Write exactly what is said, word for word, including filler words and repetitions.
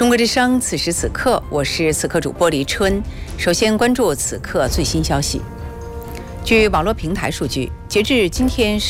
中国之声，此时此刻，我是此刻主播黎春。首先关注此刻最新消息。据网络平台数据，截至今天